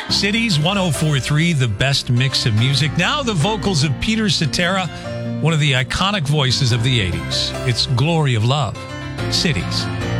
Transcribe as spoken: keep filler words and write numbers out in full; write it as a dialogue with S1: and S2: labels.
S1: Cities one oh four point three, the best mix of music. Now the vocals of Peter Cetera, one of the iconic voices of the eighties. It's Glory of Love. Cities.